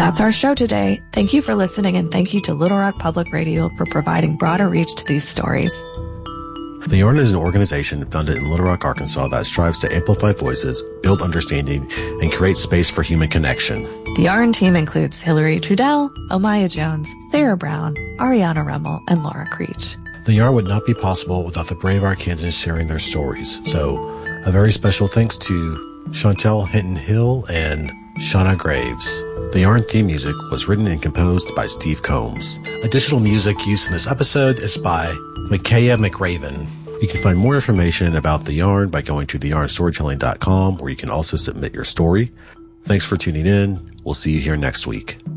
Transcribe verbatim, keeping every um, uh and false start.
That's our show today. Thank you for listening, and thank you to Little Rock Public Radio for providing broader reach to these stories. The Yarn is an organization founded in Little Rock, Arkansas that strives to amplify voices, build understanding, and create space for human connection. The Yarn team includes Hillary Trudell, Omaya Jones, Sarah Brown, Ariana Rummel, and Laura Creech. The Yarn would not be possible without the brave Arkansans sharing their stories. So, a very special thanks to Chantel Hinton-Hill and Shauna Graves. The Yarn theme music was written and composed by Steve Combs. Additional music used in this episode is by Micaiah McRaven. You can find more information about The Yarn by going to the yarn storytelling dot com, where you can also submit your story. Thanks for tuning in. We'll see you here next week.